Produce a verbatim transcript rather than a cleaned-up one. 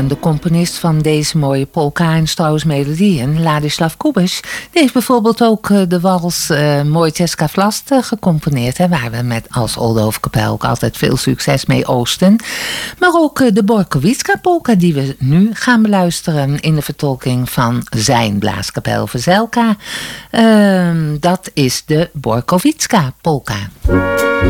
Bouwman, de componist van deze mooie polka en Strauss melodieën, Ladislav Kubas, die heeft bijvoorbeeld ook uh, de wals uh, Mojtjeska Vlast uh, gecomponeerd, hè, waar we met als Oldhovenkapel ook altijd veel succes mee oosten. Maar ook uh, de Borkowitska polka die we nu gaan beluisteren in de vertolking van zijn blaaskapel Veselka. Uh, dat is de Borkowitska polka.